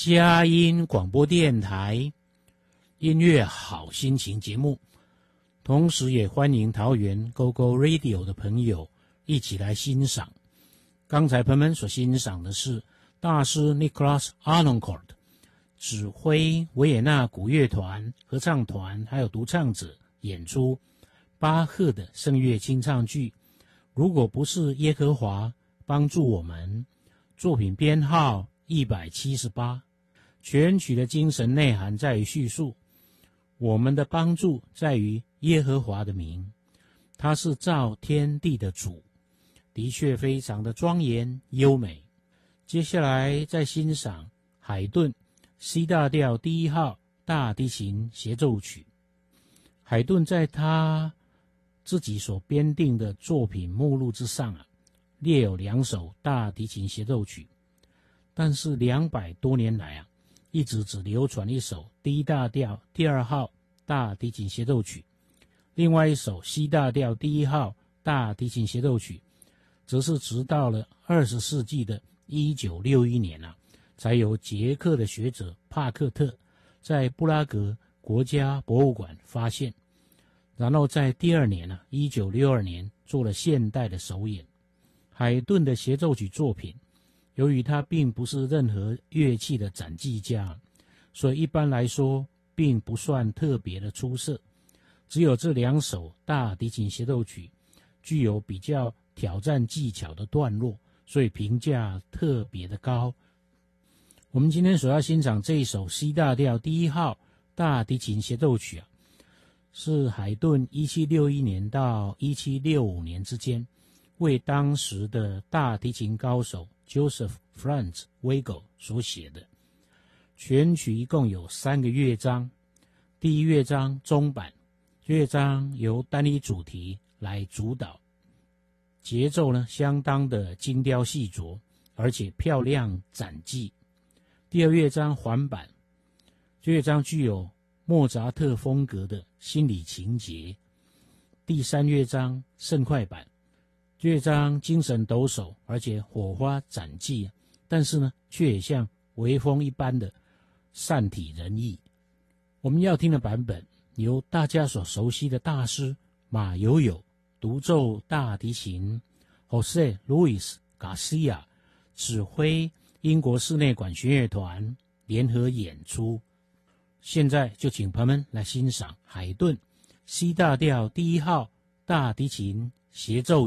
佳音广播电台音乐好心情节目，同时也欢迎桃园 GoGo Radio 的朋友一起来欣赏。刚才朋友们所欣赏的是大师 Nicholas Arnoncourt 指挥维也纳古乐团、合唱团还有独唱者演出巴赫的圣乐清唱剧《如果不是耶和华帮助我们》，作品编号178。全曲的精神内涵在于叙述我们的帮助在于耶和华的名，他是造天地的主，的确非常的庄严优美。接下来再欣赏海顿 C 大调第1号大提琴协奏曲。海顿在他自己所编定的作品目录之上列有2首大提琴协奏曲，但是200多年来一直只流传一首 D 大调第2号大提琴协奏曲，另外一首 C 大调第1号大提琴协奏曲，则是直到了20世纪的1961年才由捷克的学者帕克特在布拉格国家博物馆发现，然后在第2年1962年做了现代的首演。海顿的协奏曲作品，由于他并不是任何乐器的展技家，所以一般来说并不算特别的出色。只有这2首大提琴协奏曲具有比较挑战技巧的段落，所以评价特别的高。我们今天所要欣赏这一首 C 大调第1号大提琴协奏曲是海顿1761年到1765年之间为当时的大提琴高手 Joseph Franz Wagel 所写的。全曲一共有3个乐章，第1乐章中版，乐章由单一主题来主导，节奏相当的精雕细琢，而且漂亮展技。第2乐章缓板，乐章具有莫扎特风格的心理情节。第3乐章盛快板，乐章精神抖擞，而且火花展技，但是却也像微风一般的善体人意。我们要听的版本由大家所熟悉的大师马友友独奏大提琴， Jose Luis Garcia 指挥英国室内管弦乐团联合演出。现在就请朋友们来欣赏海顿 C 大调第1号大提琴协奏